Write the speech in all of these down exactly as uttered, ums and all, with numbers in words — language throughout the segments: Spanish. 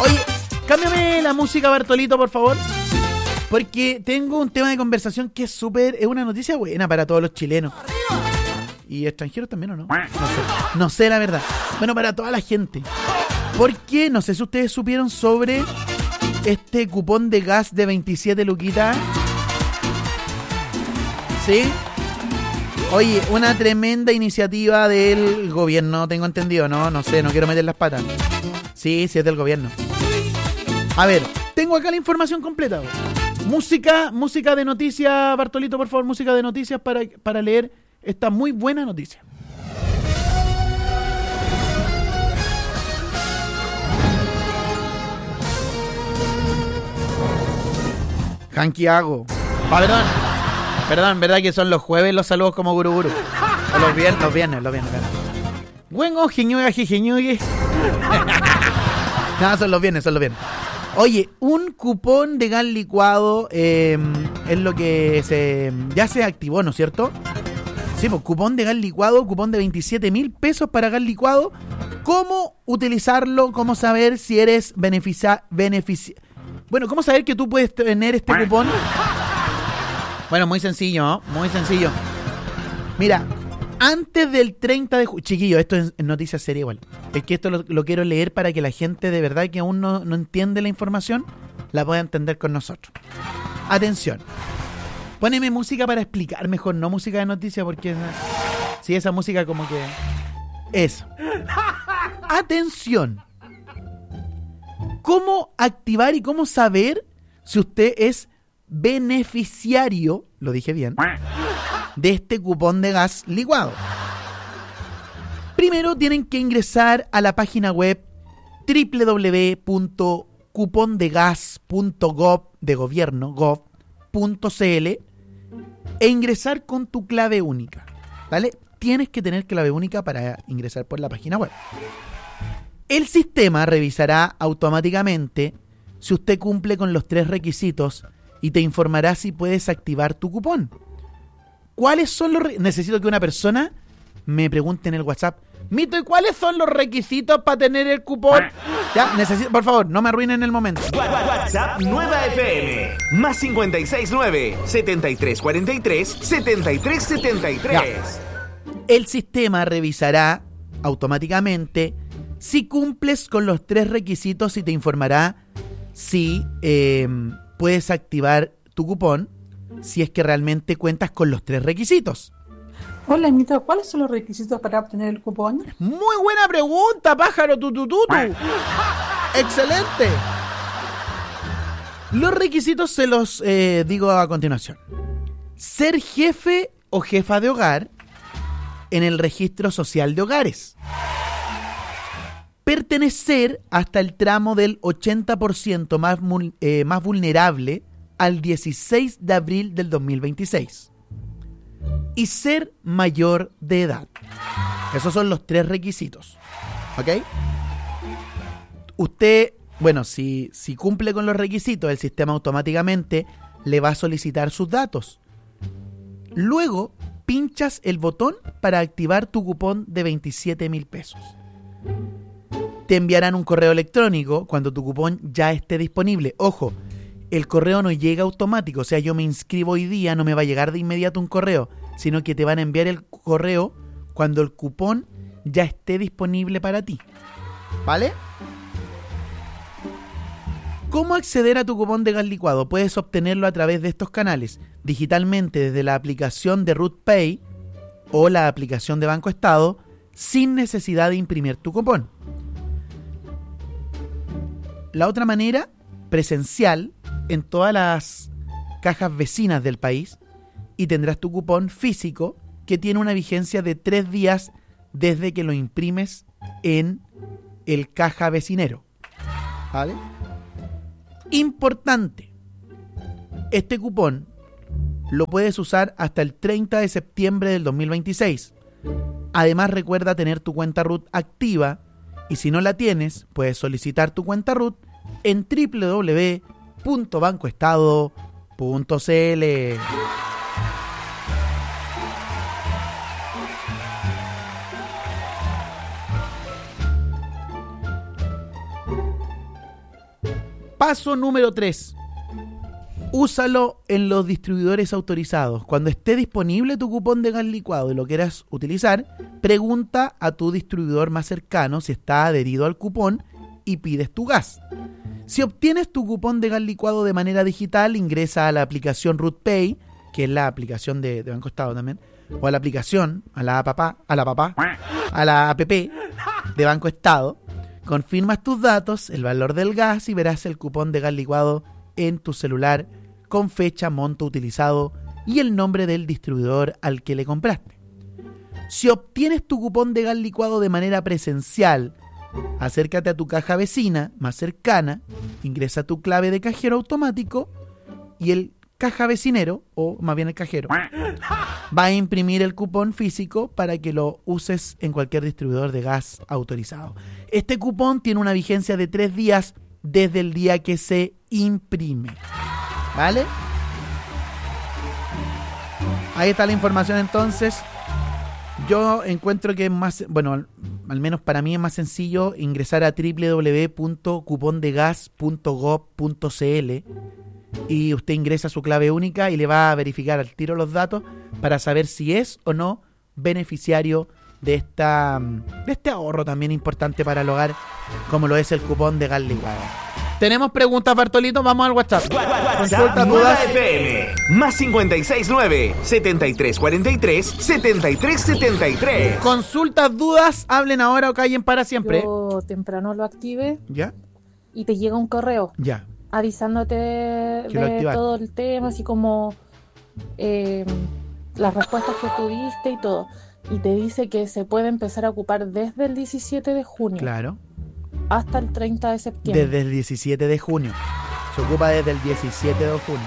Oye, cámbiame la música, Bartolito, por favor. Porque tengo un tema de conversación que es súper... Es una noticia buena para todos los chilenos. Y extranjeros también, ¿o no? No sé. No sé, la verdad. Bueno, para toda la gente. Porque, no sé si ustedes supieron sobre este cupón de gas de veintisiete luquitas. ¿Sí? Oye, una tremenda iniciativa del gobierno, tengo entendido, ¿no? No sé, no quiero meter las patas. Sí, sí es del gobierno. A ver, tengo acá la información completa. Música, música de noticias, Bartolito, por favor, música de noticias para, para leer esta muy buena noticia. Hankiago. Ah, perdón. Perdón, ¿verdad que son los jueves los saludos como guru guru? O los viernes, los viernes, los viernes. Bueno, jiñuga, jiñugue. No, son los viernes, son los viernes. Oye, un cupón de gas licuado eh, es lo que se ya se activó, ¿no es cierto? Sí, pues cupón de gas licuado, cupón de veintisiete mil pesos para gas licuado. ¿Cómo utilizarlo? ¿Cómo saber si eres beneficia, benefici- Bueno, ¿cómo saber que tú puedes tener este cupón? Bueno, muy sencillo, ¿no? Muy sencillo. Mira, antes del treinta de julio... Chiquillo, esto es noticia seria igual. Es que esto lo, lo quiero leer para que la gente de verdad que aún no, no entiende la información, la pueda entender con nosotros. Atención. Póneme música para explicar mejor, no música de noticia, porque... Sí, esa música como que... Eso. Atención. ¿Cómo activar y cómo saber si usted es beneficiario, lo dije bien, de este cupón de gas licuado? Primero tienen que ingresar a la página web doble u doble u doble u punto cupondegas punto gov de gobierno gov punto cl e ingresar con tu clave única, ¿vale? Tienes que tener clave única para ingresar por la página web. El sistema revisará automáticamente si usted cumple con los tres requisitos y te informará si puedes activar tu cupón. ¿Cuáles son los re- Necesito que una persona me pregunte en el WhatsApp, Mito, ¿y cuáles son los requisitos para tener el cupón? Ya, necesito, por favor, no me arruinen el momento. WhatsApp Nueva F M, más cincuenta y seis nueve, setenta y tres cuarenta y tres, setenta y tres setenta y tres. Ya. El sistema revisará automáticamente si cumples con los tres requisitos y te informará si eh, puedes activar tu cupón, si es que realmente cuentas con los tres requisitos. Hola, Mito, ¿cuáles son los requisitos para obtener el cupón? Muy buena pregunta, pájaro tutututu. Excelente. Los requisitos se los eh, digo a continuación. Ser jefe o jefa de hogar en el registro social de hogares. Pertenecer hasta el tramo del ochenta por ciento más, eh, más vulnerable al dieciséis de abril del dos mil veintiséis. Y ser mayor de edad. Esos son los tres requisitos. ¿Ok? Usted, bueno, si, si cumple con los requisitos, el sistema automáticamente le va a solicitar sus datos. Luego, pinchas el botón para activar tu cupón de veintisiete mil pesos. Te enviarán un correo electrónico cuando tu cupón ya esté disponible. Ojo, el correo no llega automático. O sea, yo me inscribo hoy día, no me va a llegar de inmediato un correo, sino que te van a enviar el correo cuando el cupón ya esté disponible para ti. ¿Vale? ¿Cómo acceder a tu cupón de gas licuado? Puedes obtenerlo a través de estos canales, digitalmente desde la aplicación de RootPay o la aplicación de Banco Estado, sin necesidad de imprimir tu cupón. La otra manera, presencial, en todas las cajas vecinas del país, y tendrás tu cupón físico que tiene una vigencia de tres días desde que lo imprimes en el caja vecinero. ¿Vale? Importante. Este cupón lo puedes usar hasta el treinta de septiembre del dos mil veintiséis. Además, recuerda tener tu cuenta root activa y si no la tienes, puedes solicitar tu cuenta root en doble u doble u doble u punto bancoestado punto cl. Paso número tres. Úsalo en los distribuidores autorizados. Cuando esté disponible tu cupón de gas licuado y lo quieras utilizar, pregunta a tu distribuidor más cercano si está adherido al cupón y pides tu gas. Si obtienes tu cupón de gas licuado de manera digital, ingresa a la aplicación RootPay, que es la aplicación de, de Banco Estado también, o a la aplicación, a la papá, a la papá, a la app de Banco Estado, confirmas tus datos, el valor del gas y verás el cupón de gas licuado en tu celular con fecha, monto utilizado y el nombre del distribuidor al que le compraste. Si obtienes tu cupón de gas licuado de manera presencial, acércate a tu caja vecina más cercana, ingresa tu clave de cajero automático y el caja vecinero, o más bien el cajero, va a imprimir el cupón físico para que lo uses en cualquier distribuidor de gas autorizado. Este cupón tiene una vigencia de tres días desde el día que se imprime. ¿Vale? Ahí está la información entonces. Yo encuentro que es más, bueno, al, al menos para mí es más sencillo ingresar a doble u doble u doble u punto cupón de gas punto gov punto c l y usted ingresa su clave única y le va a verificar al tiro los datos para saber si es o no beneficiario de esta de este ahorro también importante para el hogar, como lo es el cupón de gas licuado. Tenemos preguntas, Bartolito, vamos al WhatsApp. Consulta dudas. F M, más cincuenta y seis nueve, setenta y tres cuarenta y tres, setenta y tres setenta y tres. Consultas, dudas, hablen ahora o callen para siempre. Yo temprano lo active. ¿Ya? Y te llega un correo. Ya. Avisándote de todo el tema, así como eh, las respuestas que tuviste y todo. Y te dice que se puede empezar a ocupar desde el diecisiete de junio. Claro. Hasta el treinta de septiembre. Desde el diecisiete de junio. Se ocupa desde el diecisiete de junio.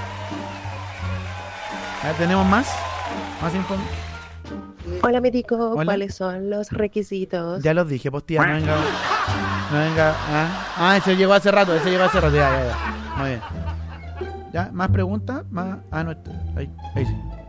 A ver, ¿tenemos más? ¿Más información? Hola, médico. Hola. ¿Cuáles son los requisitos? Ya los dije, pues tía, no venga. No venga. Ah, ah, ese llegó hace rato, ese llegó hace rato. Ya, ya, ya. Muy bien. ¿Ya? ¿Más preguntas? ¿Más? Ah, no. Ahí, ahí sí.